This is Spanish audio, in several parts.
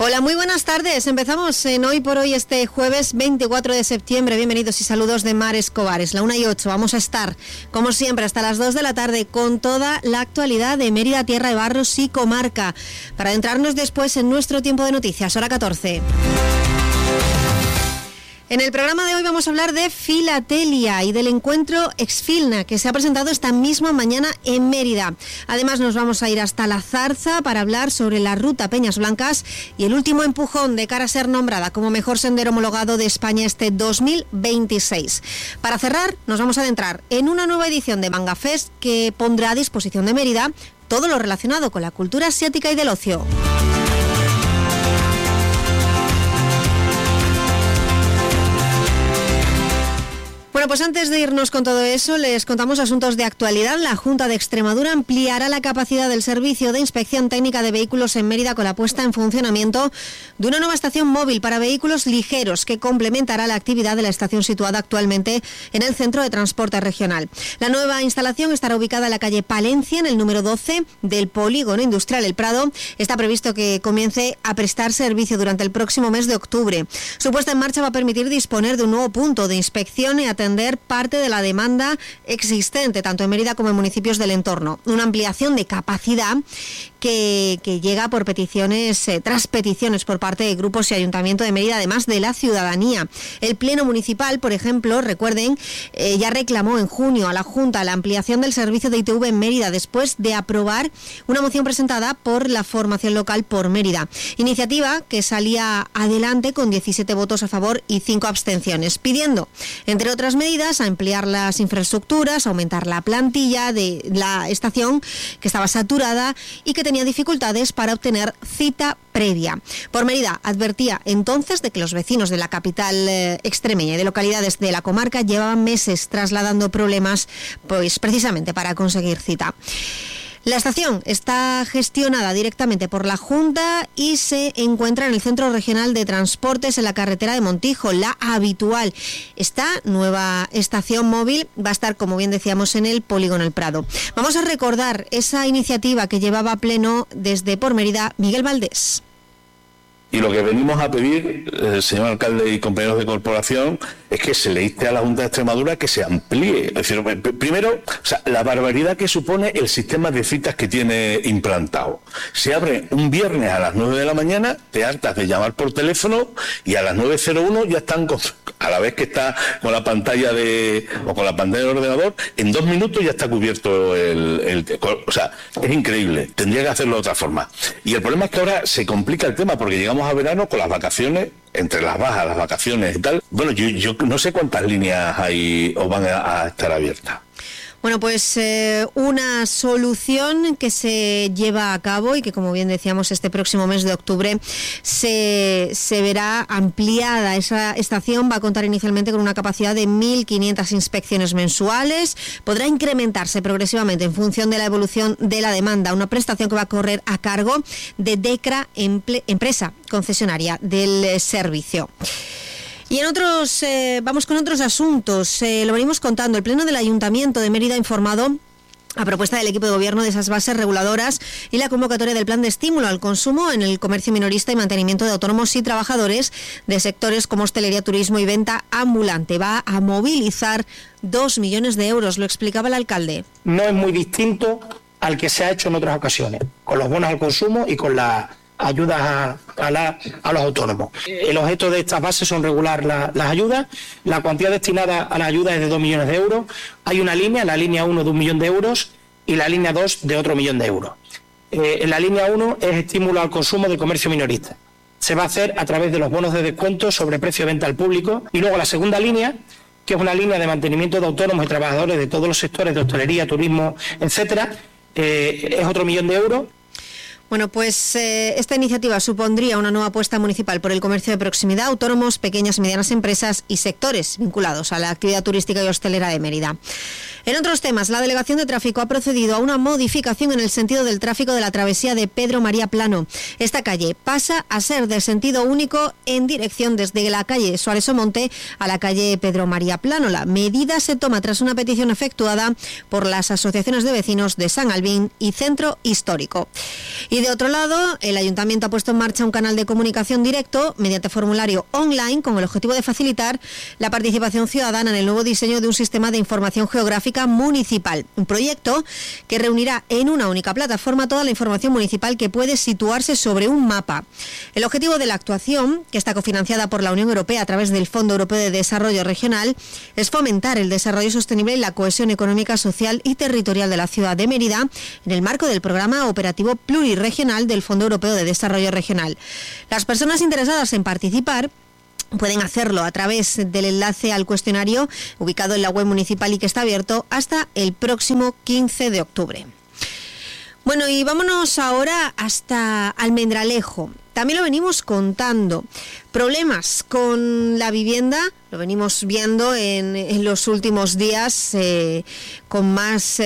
Hola, muy buenas tardes. Empezamos en Hoy por Hoy este jueves 24 de septiembre. Bienvenidos y saludos de Mar Escobar. Es la 1:08. Vamos a estar, como siempre, hasta las 2 de la tarde con toda la actualidad de Mérida, Tierra de Barros y comarca, para adentrarnos después en nuestro tiempo de noticias, hora 14. En el programa de hoy vamos a hablar de filatelia y del encuentro Exfilna, que se ha presentado esta misma mañana en Mérida. Además, nos vamos a ir hasta La Zarza para hablar sobre la ruta Peñas Blancas y el último empujón de cara a ser nombrada como mejor sendero homologado de España este 2026. Para cerrar, nos vamos a adentrar en una nueva edición de Manga Fest que pondrá a disposición de Mérida todo lo relacionado con la cultura asiática y del ocio. Bueno, pues antes de irnos con todo eso, les contamos asuntos de actualidad. La Junta de Extremadura ampliará la capacidad del servicio de inspección técnica de vehículos en Mérida con la puesta en funcionamiento de una nueva estación móvil para vehículos ligeros que complementará la actividad de la estación situada actualmente en el Centro de Transporte Regional. La nueva instalación estará ubicada en la calle Palencia, en el número 12 del Polígono Industrial El Prado. Está previsto que comience a prestar servicio durante el próximo mes de octubre. Su puesta en marcha va a permitir disponer de un nuevo punto de inspección y atender parte de la demanda existente tanto en Mérida como en municipios del entorno. Una ampliación de capacidad que llega por peticiones, tras peticiones por parte de grupos y Ayuntamiento de Mérida, además de la ciudadanía. El Pleno Municipal, por ejemplo, recuerden, ya reclamó en junio a la Junta la ampliación del servicio de ITV en Mérida después de aprobar una moción presentada por la formación local por Mérida. Iniciativa que salía adelante con 17 votos a favor y 5 abstenciones, pidiendo, entre otras medidas, ampliar las infraestructuras, aumentar la plantilla de la estación que estaba saturada y que tenía dificultades para obtener cita previa. Por Mérida advertía entonces de que los vecinos de la capital extremeña y de localidades de la comarca llevaban meses trasladando problemas, pues precisamente para conseguir cita. La estación está gestionada directamente por la Junta y se encuentra en el Centro Regional de Transportes en la carretera de Montijo, la habitual. Esta nueva estación móvil va a estar, como bien decíamos, en el Polígono El Prado. Vamos a recordar esa iniciativa que llevaba a pleno desde Por Mérida Miguel Valdés. Y lo que venimos a pedir, señor alcalde y compañeros de corporación, es que se le inste a la Junta de Extremadura que se amplíe. Es decir, primero, la barbaridad que supone el sistema de citas que tiene implantado. Se abre un viernes a las 9 de la mañana, te hartas de llamar por teléfono y a las 9:01 ya están, a la vez que está con la pantalla o con la pantalla del ordenador, en 2 minutos ya está cubierto o sea, es increíble. Tendría que hacerlo de otra forma. Y el problema es que ahora se complica el tema porque llegamos a verano con las vacaciones, entre las bajas, las vacaciones y tal. Bueno, yo no sé cuántas líneas hay o van a estar abiertas. Bueno, pues una solución que se lleva a cabo y que, como bien decíamos, este próximo mes de octubre se verá ampliada. Esa estación va a contar inicialmente con una capacidad de 1.500 inspecciones mensuales. Podrá incrementarse progresivamente en función de la evolución de la demanda. Una prestación que va a correr a cargo de DECRA, empresa concesionaria del servicio. Y en otros, vamos con otros asuntos. Lo venimos contando. El Pleno del Ayuntamiento de Mérida ha informado, a propuesta del equipo de gobierno, de esas bases reguladoras y la convocatoria del plan de estímulo al consumo en el comercio minorista y mantenimiento de autónomos y trabajadores de sectores como hostelería, turismo y venta ambulante. Va a movilizar 2 millones de euros, lo explicaba el alcalde. No es muy distinto al que se ha hecho en otras ocasiones, con los bonos al consumo y con la ayudas a los autónomos. El objeto de estas bases son regular las ayudas. La cuantía destinada a las ayudas es de 2 millones de euros. Hay una línea, la línea 1 de 1 millón de euros y la línea 2 de otro 1 millón de euros. En la línea 1 es estímulo al consumo del comercio minorista. Se va a hacer a través de los bonos de descuento sobre precio de venta al público. Y luego la segunda línea, que es una línea de mantenimiento de autónomos y trabajadores de todos los sectores de hostelería, turismo, etcétera, es otro 1 millón de euros. Bueno, pues esta iniciativa supondría una nueva apuesta municipal por el comercio de proximidad, autónomos, pequeñas y medianas empresas y sectores vinculados a la actividad turística y hostelera de Mérida. En otros temas, la Delegación de Tráfico ha procedido a una modificación en el sentido del tráfico de la travesía de Pedro María Plano. Esta calle pasa a ser de sentido único en dirección desde la calle Suárez Omonte a la calle Pedro María Plano. La medida se toma tras una petición efectuada por las asociaciones de vecinos de San Albín y Centro Histórico. Y de otro lado, el Ayuntamiento ha puesto en marcha un canal de comunicación directo mediante formulario online con el objetivo de facilitar la participación ciudadana en el nuevo diseño de un sistema de información geográfica municipal. Un proyecto que reunirá en una única plataforma toda la información municipal que puede situarse sobre un mapa. El objetivo de la actuación, que está cofinanciada por la Unión Europea a través del Fondo Europeo de Desarrollo Regional, es fomentar el desarrollo sostenible y la cohesión económica, social y territorial de la ciudad de Mérida en el marco del Programa Operativo Pluriregional del Fondo Europeo de Desarrollo Regional. Las personas interesadas en participar pueden hacerlo a través del enlace al cuestionario ubicado en la web municipal y que está abierto hasta el próximo 15 de octubre. Bueno, y vámonos ahora hasta Almendralejo. También lo venimos contando. Problemas con la vivienda, lo venimos viendo en los últimos días con más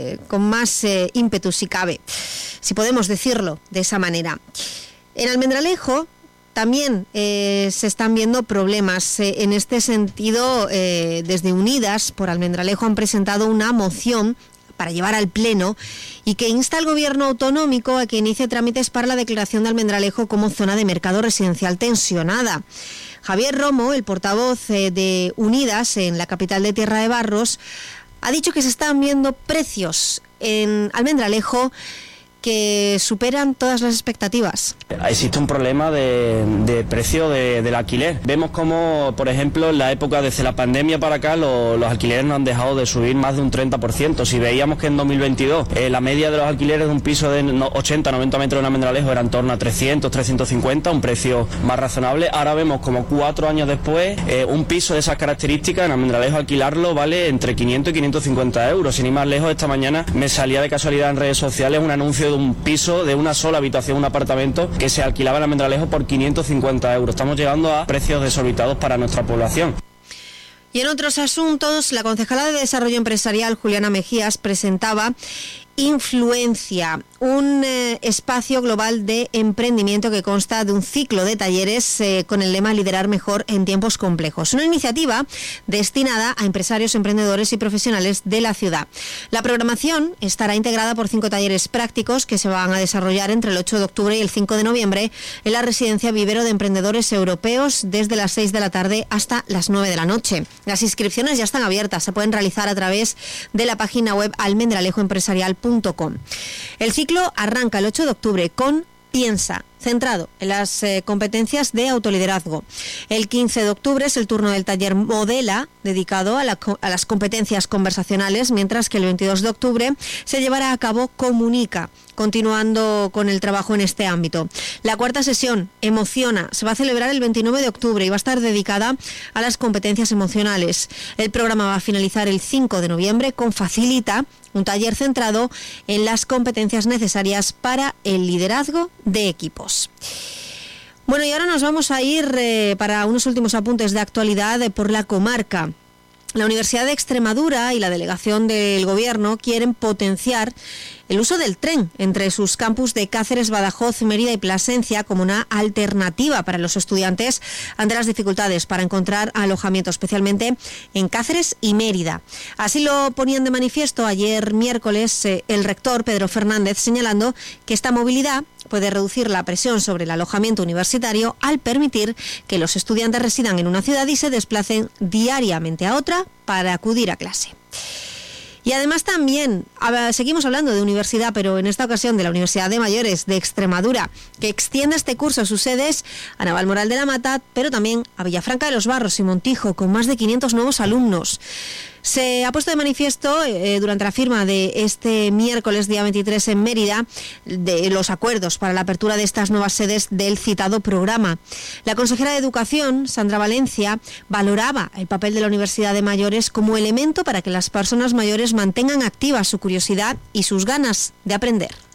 ímpetu si cabe, si podemos decirlo de esa manera. En Almendralejo también se están viendo problemas. En este sentido, desde Unidas por Almendralejo han presentado una moción para llevar al Pleno y que insta al Gobierno autonómico a que inicie trámites para la declaración de Almendralejo como zona de mercado residencial tensionada. Javier Romo, el portavoz de Unidas en la capital de Tierra de Barros, ha dicho que se están viendo precios en Almendralejo que superan todas las expectativas. Existe un problema de precio del alquiler. Vemos como, por ejemplo, en la época desde la pandemia para acá, los alquileres no han dejado de subir más de un 30%. Si veíamos que en 2022 la media de los alquileres de un piso de 80-90 metros en Almendralejo era en torno a 300-350, un precio más razonable. Ahora vemos como 4 años después, un piso de esas características en Almendralejo alquilarlo vale entre 500 y 550 euros. Sin ir más lejos, esta mañana me salía de casualidad en redes sociales un anuncio de un piso de una sola habitación, un apartamento que se alquilaba en Almendralejo por 550 euros. Estamos llegando a precios desorbitados para nuestra población. Y en otros asuntos, la concejala de Desarrollo Empresarial, Juliana Mejías, presentaba Influencia, un espacio global de emprendimiento que consta de un ciclo de talleres con el lema Liderar mejor en tiempos complejos. Una iniciativa destinada a empresarios, emprendedores y profesionales de la ciudad. La programación estará integrada por 5 talleres prácticos que se van a desarrollar entre el 8 de octubre y el 5 de noviembre en la residencia Vivero de Emprendedores Europeos desde las 6 de la tarde hasta las 9 de la noche. Las inscripciones ya están abiertas, se pueden realizar a través de la página web almendralejoempresarial.com. El ciclo arranca el 8 de octubre con Piensa, centrado en las competencias de autoliderazgo. El 15 de octubre es el turno del taller Modela, dedicado a las competencias conversacionales, mientras que el 22 de octubre se llevará a cabo Comunica, continuando con el trabajo en este ámbito. La cuarta sesión, Emociona, se va a celebrar el 29 de octubre y va a estar dedicada a las competencias emocionales. El programa va a finalizar el 5 de noviembre con Facilita, un taller centrado en las competencias necesarias para el liderazgo de equipos. Bueno, y ahora nos vamos a ir para unos últimos apuntes de actualidad por la comarca. La Universidad de Extremadura y la delegación del Gobierno quieren potenciar el uso del tren entre sus campus de Cáceres, Badajoz, Mérida y Plasencia como una alternativa para los estudiantes ante las dificultades para encontrar alojamiento, especialmente en Cáceres y Mérida. Así lo ponían de manifiesto ayer miércoles el rector Pedro Fernández, señalando que esta movilidad puede reducir la presión sobre el alojamiento universitario al permitir que los estudiantes residan en una ciudad y se desplacen diariamente a otra para acudir a clase. Y además también, seguimos hablando de universidad, pero en esta ocasión de la Universidad de Mayores de Extremadura, que extiende este curso a sus sedes a Navalmoral de la Mata, pero también a Villafranca de los Barros y Montijo, con más de 500 nuevos alumnos. Se ha puesto de manifiesto durante la firma de este miércoles, día 23, en Mérida, de los acuerdos para la apertura de estas nuevas sedes del citado programa. La consejera de Educación, Sandra Valencia, valoraba el papel de la Universidad de Mayores como elemento para que las personas mayores mantengan activa su curiosidad y sus ganas de aprender.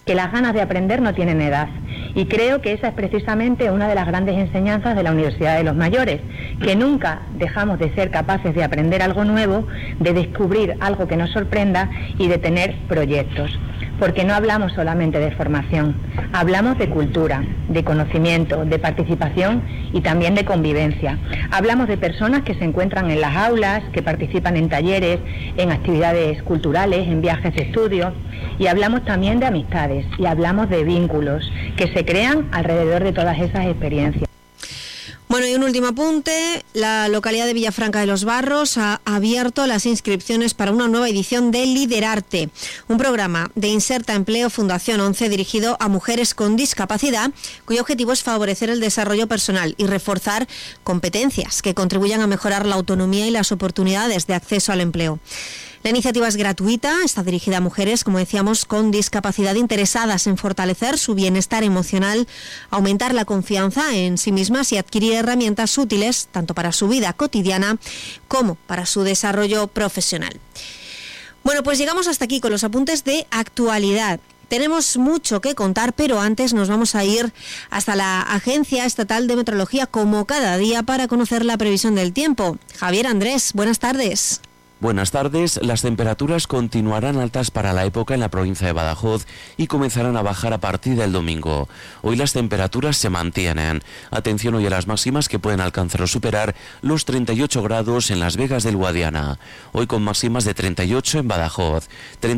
que las ganas de aprender no tienen edad. Y creo que esa es precisamente una de las grandes enseñanzas de la Universidad de los Mayores, que nunca dejamos de ser capaces de aprender algo nuevo, de descubrir algo que nos sorprenda y de tener proyectos. Porque no hablamos solamente de formación, hablamos de cultura, de conocimiento, de participación y también de convivencia. Hablamos de personas que se encuentran en las aulas, que participan en talleres, en actividades culturales, en viajes de estudio, y hablamos también de amistades y hablamos de vínculos que se crean alrededor de todas esas experiencias. Bueno, y un último apunte, la localidad de Villafranca de los Barros ha abierto las inscripciones para una nueva edición de Liderarte, un programa de Inserta Empleo Fundación 11 dirigido a mujeres con discapacidad, cuyo objetivo es favorecer el desarrollo personal y reforzar competencias que contribuyan a mejorar la autonomía y las oportunidades de acceso al empleo. La iniciativa es gratuita, está dirigida a mujeres, como decíamos, con discapacidad interesadas en fortalecer su bienestar emocional, aumentar la confianza en sí mismas y adquirir herramientas útiles tanto para su vida cotidiana como para su desarrollo profesional. Bueno, pues llegamos hasta aquí con los apuntes de actualidad. Tenemos mucho que contar, pero antes nos vamos a ir hasta la Agencia Estatal de Meteorología como cada día para conocer la previsión del tiempo. Javier Andrés, buenas tardes. Buenas tardes. Las temperaturas continuarán altas para la época en la provincia de Badajoz y comenzarán a bajar a partir del domingo. Hoy las temperaturas se mantienen. Atención hoy a las máximas que pueden alcanzar o superar los 38 grados en Las Vegas del Guadiana. Hoy con máximas de 38 en Badajoz,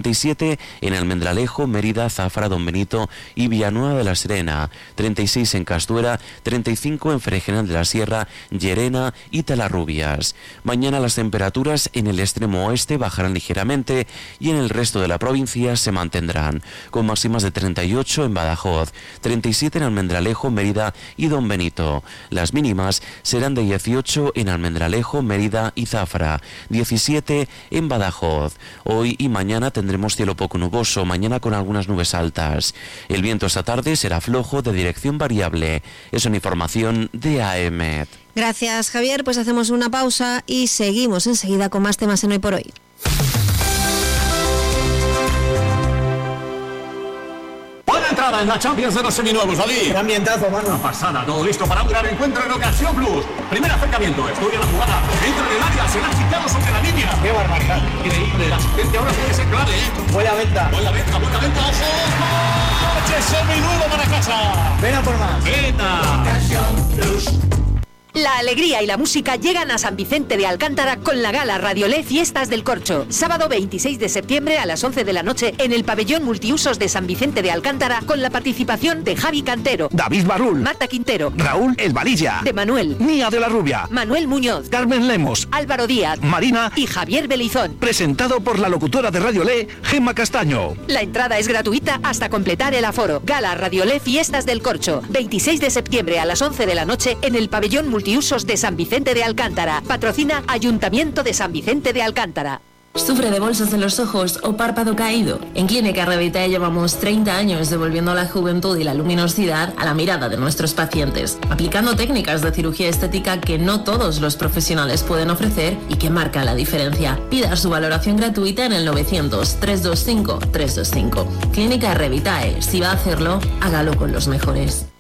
37 en Almendralejo, Mérida, Zafra, Don Benito y Villanueva de la Serena, 36 en Castuera, 35 en Fregenal de la Sierra, Llerena y Talarrubias. Mañana las temperaturas en el extremo oeste bajarán ligeramente y en el resto de la provincia se mantendrán, con máximas de 38 en Badajoz, 37 en Almendralejo, Mérida y Don Benito. Las mínimas serán de 18 en Almendralejo, Mérida y Zafra, 17 en Badajoz. Hoy y mañana tendremos cielo poco nuboso, mañana con algunas nubes altas. El viento esta tarde será flojo de dirección variable. Es una información de AEMET. Gracias, Javier. Pues hacemos una pausa y seguimos enseguida con más temas en Hoy por Hoy. Buena entrada en la Champions de los seminuevos, David. Qué ambientazo, mano. Una pasada, todo listo para un gran encuentro en Ocasión Plus. Primer acercamiento, estudia la jugada, entra en el área, será chicado sobre la línea. Qué barbaridad. Increíble, la asistente ahora tiene que ser clave, Buena venta. Buena venta, ¡ojo! ¡Coche seminuevo para casa! Ven a por más. ¡Venta! Ocasión Plus. La alegría y la música llegan a San Vicente de Alcántara con la gala Radiolé Fiestas del Corcho. Sábado 26 de septiembre a las 11 de la noche en el pabellón multiusos de San Vicente de Alcántara con la participación de Javi Cantero, David Barrul, Marta Quintero, Raúl El Valilla, de Manuel, Mía de la Rubia, Manuel Muñoz, Carmen Lemos, Álvaro Díaz, Marina y Javier Belizón. Presentado por la locutora de Radiolé, Gemma Castaño. La entrada es gratuita hasta completar el aforo. Gala Radiolé Fiestas del Corcho. 26 de septiembre a las 11 de la noche en el pabellón multiusos de San Vicente de Alcántara. Patrocina Ayuntamiento de San Vicente de Alcántara. ¿Sufre de bolsas en los ojos o párpado caído? En Clínica Revitae llevamos 30 años devolviendo la juventud y la luminosidad a la mirada de nuestros pacientes, aplicando técnicas de cirugía estética que no todos los profesionales pueden ofrecer y que marcan la diferencia. Pida su valoración gratuita en el 900-325-325. Clínica Revitae, si va a hacerlo, hágalo con los mejores.